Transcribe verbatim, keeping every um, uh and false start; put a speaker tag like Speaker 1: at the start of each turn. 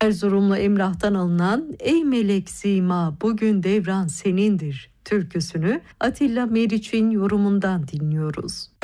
Speaker 1: Erzurumlu Emrah'tan alınan "Ey melek sima bugün devran senindir" türküsünü Atilla Meriç'in yorumundan dinliyoruz.